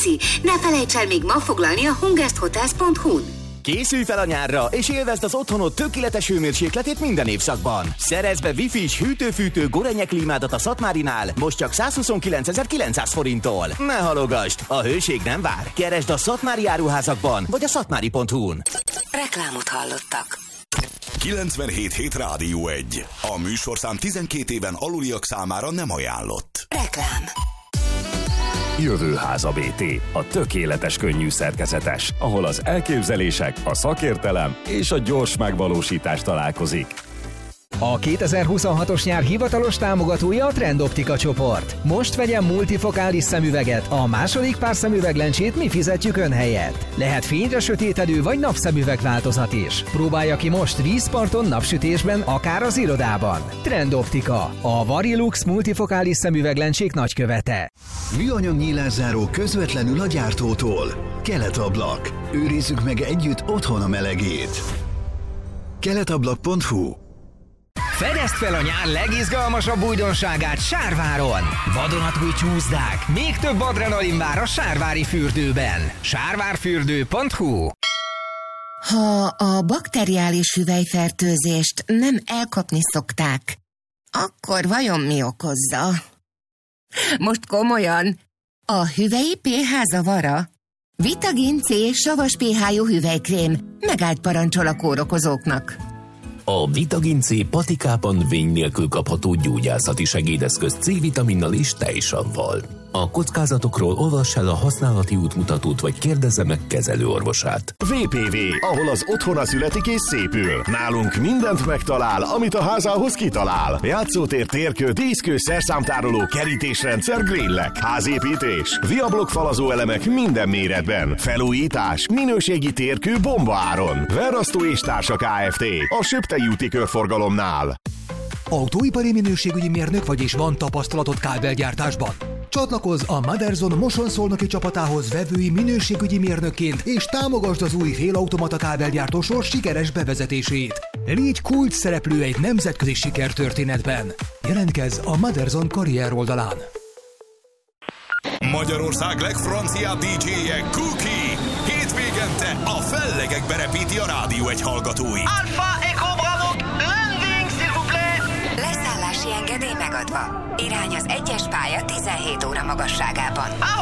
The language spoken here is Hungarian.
Vinci, ne felejts el még ma foglalni a hunguesthotels.hu-n. Készülj fel a nyárra, és élvezd az otthonod tökéletes hőmérsékletét minden évszakban. Szerezz be Wi-Fi-s hűtő-fűtő Gorenje klímádat a Szatmárinál, most csak 129.900 forinttól. Ne halogasd, a hőség nem vár. Keresd a szatmári áruházakban, vagy a szatmári.hu-n. Reklámot hallottak. 97.7 Rádió 1. A műsorszám 12 éven aluliak számára nem ajánlott. Reklám. Jövőháza BT. A tökéletes könnyű szerkezetes, ahol az elképzelések, a szakértelem és a gyors megvalósítás találkozik. A 2026-os nyár hivatalos támogatója a Trend Optika csoport. Most vegyen multifokális szemüveget, a második pár szemüveglencsét mi fizetjük ön helyett. Lehet fényre sötétedő vagy napszemüveg változat is. Próbálja ki most vízparton, napsütésben, akár az irodában. Trend Optika, a Varilux multifokális szemüveglencsék nagykövete. Műanyag nyílászáró közvetlenül a gyártótól. Keletablak. Őrizzük meg együtt otthon a melegét. Keletablak.hu. Fedezd fel a nyár legizgalmasabb újdonságát Sárváron! Vadonatúj csúszdák, még több adrenalin vár a sárvári fürdőben. Sárvárfürdő.hu. Ha a bakteriális hüvelyfertőzést nem elkapni szokták, akkor vajon mi okozza? Most komolyan, a hüvelyi pH zavara? Vitagin C savas pH-jú hüvelykrém megállt parancsol a kórokozóknak. A Vitagin C patikában vény nélkül kapható gyógyászati segédeszköz C-vitaminnal és tejsavval. A kockázatokról olvass el a használati útmutatót, vagy kérdezze meg kezelőorvosát. VPV, ahol az otthona születik és szépül. Nálunk mindent megtalál, amit a házához kitalál. Játszótér, térkő, díszkő, szerszámtároló, kerítésrendszer, grillek, házépítés, viablok falazó elemek minden méretben. Felújítás, minőségi térkő bombaáron. Verrasztó és Társa Kft. A Söptei úti körforgalomnál. Autóipari minőségügyi mérnök vagy, és van tapasztalatod kábelgyártásban? Csatlakozz a Motherson Moson-szolnoki csapatához vevői minőségügyi mérnökként, és támogasd az új félautomata kábelgyártó sor sikeres bevezetését. Légy kulcs szereplő egy nemzetközi sikertörténetben. Jelentkezz a Motherson karrier oldalán. Magyarország legfranciább DJ-je Cookie. Hétvégente a fellegekbe repíti a Rádió 1 hallgatói. Alpha Echo Bravo, landing s'il vous plaît! Leszállási engedély megadva. Irány az 1-es pálya 17 óra magasságában.